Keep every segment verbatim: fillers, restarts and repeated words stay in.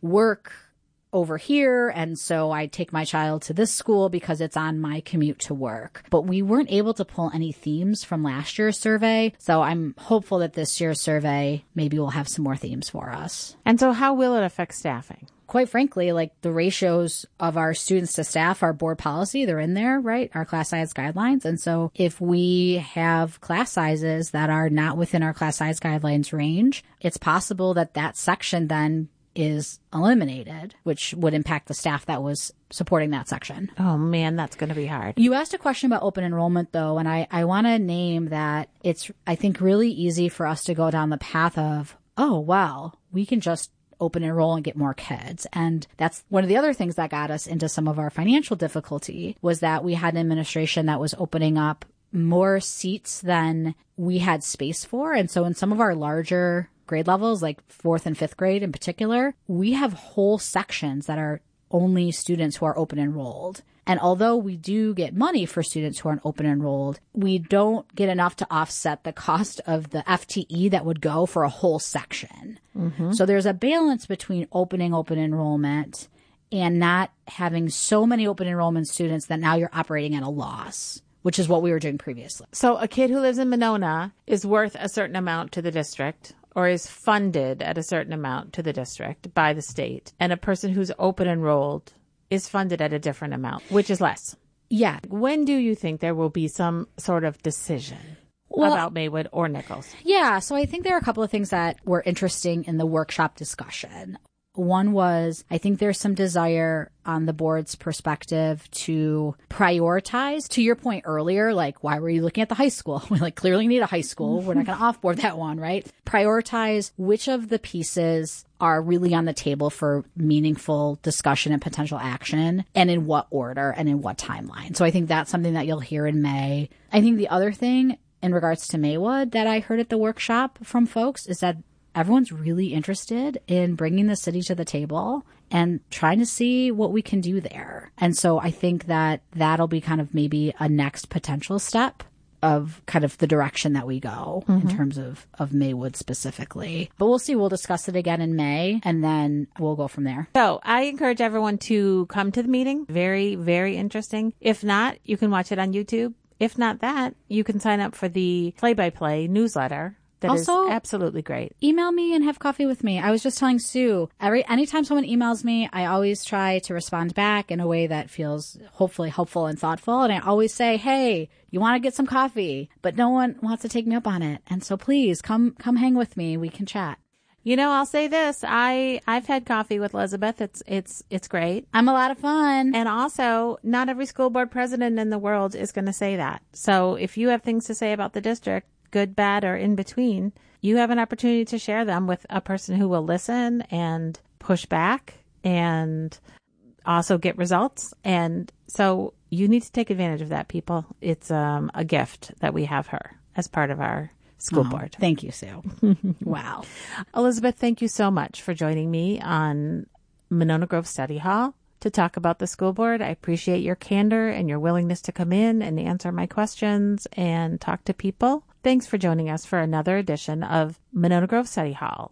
work over here, and so I take my child to this school because it's on my commute to work. But we weren't able to pull any themes from last year's survey, so I'm hopeful that this year's survey maybe will have some more themes for us. And so how will it affect staffing? Quite frankly, like the ratios of our students to staff, our board policy, they're in there, right? Our class size guidelines. And so if we have class sizes that are not within our class size guidelines range, it's possible that that section then is eliminated, which would impact the staff that was supporting that section. Oh, man, that's going to be hard. You asked a question about open enrollment, though, and I, I want to name that it's, I think, really easy for us to go down the path of, oh, wow, we can just open enroll and get more kids. And that's one of the other things that got us into some of our financial difficulty was that we had an administration that was opening up more seats than we had space for. And so in some of our larger grade levels, like fourth and fifth grade in particular, we have whole sections that are only students who are open enrolled. And although we do get money for students who aren't open enrolled, we don't get enough to offset the cost of the F T E that would go for a whole section. Mm-hmm. So there's a balance between opening open enrollment and not having so many open enrollment students that now you're operating at a loss, which is what we were doing previously. So a kid who lives in Monona is worth a certain amount to the district, or is funded at a certain amount to the district by the state, and a person who's open enrolled is funded at a different amount, which is less. Yeah. When do you think there will be some sort of decision well, about Maywood or Nichols? Yeah, so I think there are a couple of things that were interesting in the workshop discussion. One was, I think there's some desire on the board's perspective to prioritize. To your point earlier, like, why were you looking at the high school? We like clearly need a high school. We're not going to offboard that one, right? Prioritize which of the pieces are really on the table for meaningful discussion and potential action, and in what order and in what timeline. So I think that's something that you'll hear in May. I think the other thing in regards to Maywood that I heard at the workshop from folks is that everyone's really interested in bringing the city to the table and trying to see what we can do there. And so I think that that'll be kind of maybe a next potential step of kind of the direction that we go mm-hmm. in terms of, of Maywood specifically. But we'll see. We'll discuss it again in May, and then we'll go from there. So I encourage everyone to come to the meeting. Very, very interesting. If not, you can watch it on YouTube. If not that, you can sign up for the play-by-play newsletter. That also, is absolutely great. Email me and have coffee with me. I was just telling Sue, every anytime someone emails me, I always try to respond back in a way that feels hopefully helpful and thoughtful. And I always say, hey, you want to get some coffee, but no one wants to take me up on it. And so please come come hang with me. We can chat. You know, I'll say this. I, I've had coffee with Elizabeth. It's it's it's great. I'm a lot of fun. And also, not every school board president in the world is going to say that. So if you have things to say about the district, good, bad, or in between, you have an opportunity to share them with a person who will listen and push back and also get results. And so you need to take advantage of that, people. It's um, a gift that we have her as part of our school oh, board. Thank you, Sue. Wow. Elizabeth, thank you so much for joining me on Monona Grove Study Hall to talk about the school board. I appreciate your candor and your willingness to come in and answer my questions and talk to people. Thanks for joining us for another edition of Monona Grove Study Hall.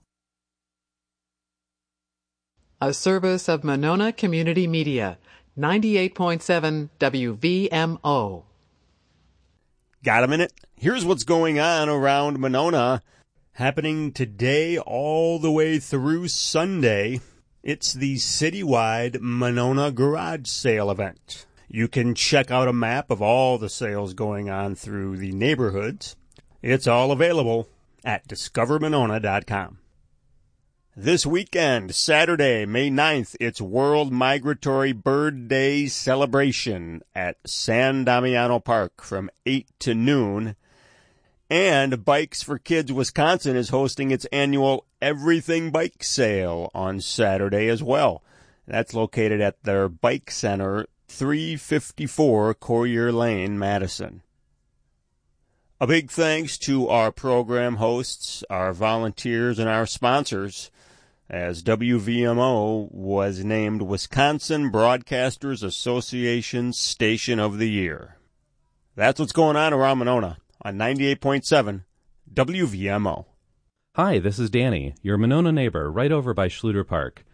A service of Monona Community Media, ninety-eight point seven W V M O. Got a minute? Here's what's going on around Monona, happening today all the way through Sunday. It's the citywide Monona Garage Sale event. You can check out a map of all the sales going on through the neighborhoods. It's all available at discover monona dot com. This weekend, Saturday, May ninth, it's World Migratory Bird Day celebration at San Damiano Park from eight to noon. And Bikes for Kids Wisconsin is hosting its annual Everything Bike Sale on Saturday as well. That's located at their Bike Center, three fifty-four Courier Lane, Madison. A big thanks to our program hosts, our volunteers, and our sponsors, as W V M O was named Wisconsin Broadcasters Association's Station of the Year. That's what's going on around Monona on ninety-eight point seven W V M O. Hi, this is Danny, your Monona neighbor right over by Schluter Park.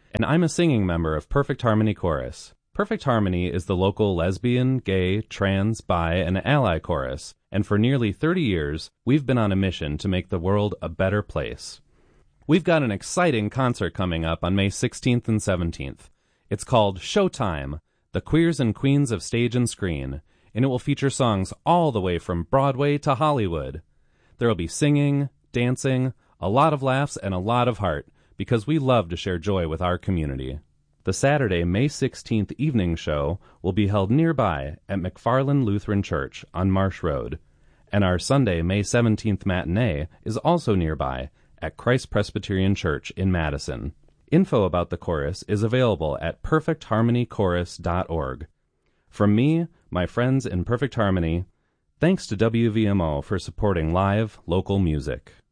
and I'm a singing member of Perfect Harmony Chorus. Perfect Harmony is the local lesbian, gay, trans, bi, and ally chorus, and for nearly thirty years, we've been on a mission to make the world a better place. We've got an exciting concert coming up on May sixteenth and seventeenth. It's called Showtime, the Queers and Queens of Stage and Screen, and it will feature songs all the way from Broadway to Hollywood. There will be singing, dancing, a lot of laughs, and a lot of heart, because we love to share joy with our community. The Saturday, May sixteenth evening show will be held nearby at McFarland Lutheran Church on Marsh Road, and our Sunday, May seventeenth matinee is also nearby at Christ Presbyterian Church in Madison. Info about the chorus is available at perfect harmony chorus dot org. From me, my friends in Perfect Harmony, thanks to W V M O for supporting live, local music.